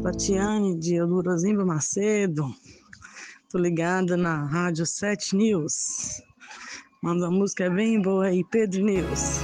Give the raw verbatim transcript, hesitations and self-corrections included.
Tatiane de Eudorozimba Macedo. Tô ligada na Rádio sete News. Manda uma música bem boa aí, Pedro News.